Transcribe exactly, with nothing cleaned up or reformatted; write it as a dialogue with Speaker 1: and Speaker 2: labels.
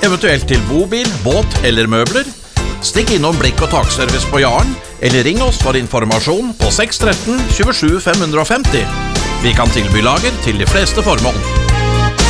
Speaker 1: eventuelt til bobil, båt eller møbler, stikk innom Blikk og takservice på Jaren, eller ring oss for informasjon på seks one tre, tjuesju fem fem null. Vi kan tilby lager til de fleste formål.